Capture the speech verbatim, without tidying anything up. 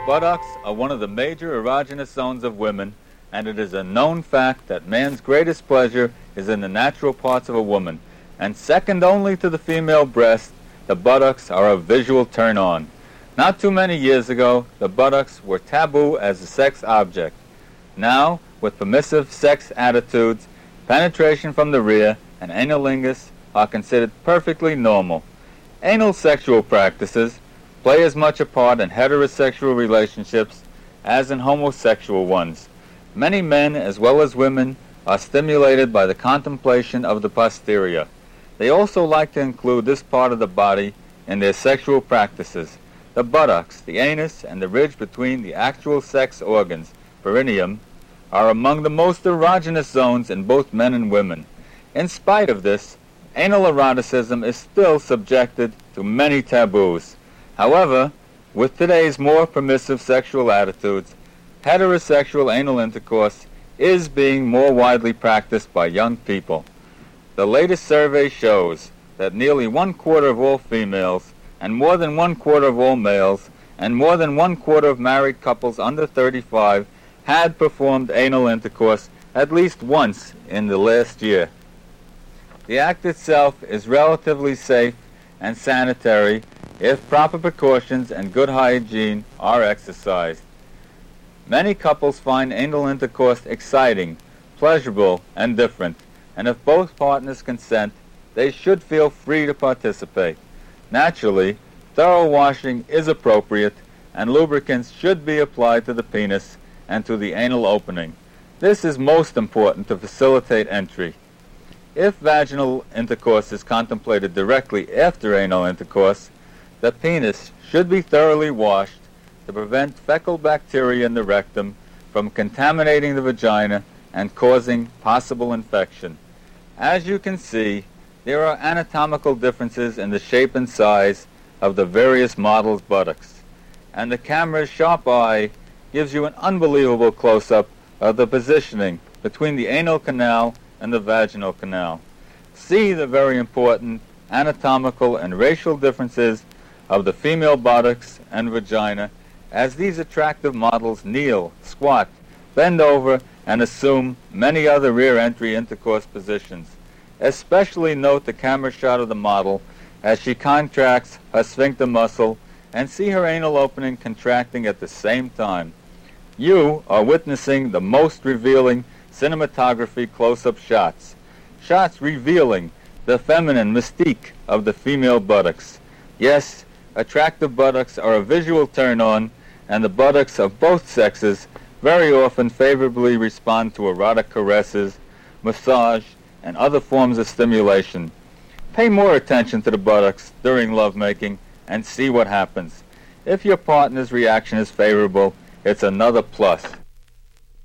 Buttocks are one of the major erogenous zones of women, and it is a known fact that man's greatest pleasure is in the natural parts of a woman, and second only to the female breast, the buttocks are a visual turn-on. Not too many years ago, the buttocks were taboo as a sex object. Now, with permissive sex attitudes, penetration from the rear and anilingus are considered perfectly normal. Anal sexual practices play as much a part in heterosexual relationships as in homosexual ones. Many men, as well as women, are stimulated by the contemplation of the posterior. They also like to include this part of the body in their sexual practices. The buttocks, the anus, and the ridge between the actual sex organs, perineum, are among the most erogenous zones in both men and women. In spite of this, anal eroticism is still subjected to many taboos. However, with today's more permissive sexual attitudes, heterosexual anal intercourse is being more widely practiced by young people. The latest survey shows that nearly one quarter of all females, and more than one quarter of all males, and more than one quarter of married couples under thirty-five had performed anal intercourse at least once in the last year. The act itself is relatively safe and sanitary if proper precautions and good hygiene are exercised. Many couples find anal intercourse exciting, pleasurable, and different, and if both partners consent, they should feel free to participate. Naturally, thorough washing is appropriate, and lubricants should be applied to the penis and to the anal opening. This is most important to facilitate entry. If vaginal intercourse is contemplated directly after anal intercourse, the penis should be thoroughly washed to prevent fecal bacteria in the rectum from contaminating the vagina and causing possible infection. As you can see, there are anatomical differences in the shape and size of the various models' buttocks, and the camera's sharp eye gives you an unbelievable close-up of the positioning between the anal canal and the vaginal canal. See the very important anatomical and racial differences of the female buttocks and vagina as these attractive models kneel, squat, bend over, and assume many other rear entry intercourse positions. Especially note the camera shot of the model as she contracts her sphincter muscle and see her anal opening contracting at the same time. You are witnessing the most revealing cinematography close-up shots. Shots revealing the feminine mystique of the female buttocks. Yes, attractive buttocks are a visual turn-on, and the buttocks of both sexes very often favorably respond to erotic caresses, massage, and other forms of stimulation. Pay more attention to the buttocks during lovemaking and see what happens. If your partner's reaction is favorable, it's another plus.